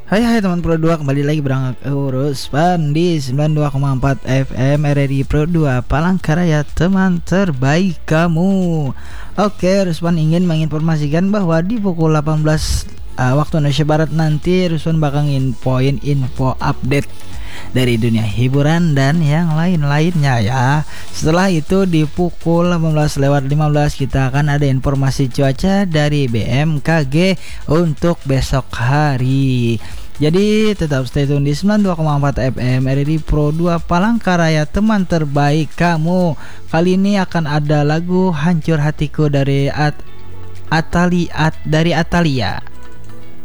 Hai teman Pro 2, kembali lagi berangkat Ruspan di 92,4 FM RRI Pro 2 Palangkaraya, teman terbaik kamu. Oke, Ruspan ingin menginformasikan bahwa di pukul 18 waktu Indonesia Barat nanti Ruspan bakal nginfoin info update dari dunia hiburan dan yang lain-lainnya ya. Setelah itu di pukul 18:15 kita akan ada informasi cuaca dari BMKG untuk besok hari. Jadi tetap stay tune di 92,4 FM RRI Pro 2 Palangkaraya, teman terbaik kamu. Kali ini akan ada lagu Hancur Hatiku dari Atalia.